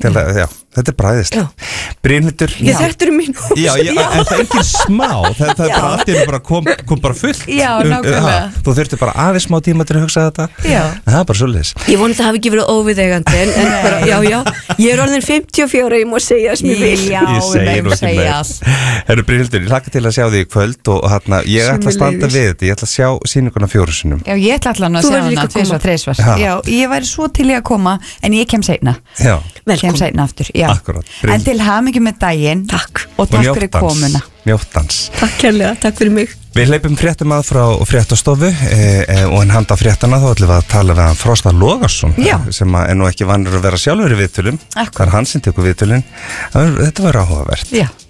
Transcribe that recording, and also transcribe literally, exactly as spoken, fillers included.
til að, já, þetta er bræðislega. Brynhildur. Ég þetta eru mín hús. Já, já, en það er ekki smá, það, það er bara allt í einu bara kom, kom bara fullt. Já, nákvæmlega. Þú þurfti bara aðeins smá tíma til að hugsa þetta. Já. En það er bara svoleiðis. Ég voni að það hafi ekki verið óviðeigandi, en, en bara, já, já, ég er orðin fimmtíu og fjögur, ég má segja sem ég vil. Já, ég segi nú ekki meir. Herru Brynhildur, ég hlakka til að sjá þig í kvöld og hérna, ég ætla að standa við þetta, ég ætla að sjá sýninguna fjóru sinnum. Já, ég ætla allan að sjá hana tvisvar, þrisvar. Já, ég væri svo til í að koma, en ég kem seinna. Já. Kem seinna aftur, já. Akkurat. En til hamingju með daginn. Takk. Og takk fyrir komuna. Mjóttans. Takk kærlega, takk fyrir mig. Við hleypum fréttum að frá fréttastofu e, e, og en handa fréttana þá ætlum við að tala við hann Frosta Logason sem er nú ekki vanur að vera sjálfur í viðtölum. Það er hann sem tekur viðtölin. Þetta var áhugavert. Já.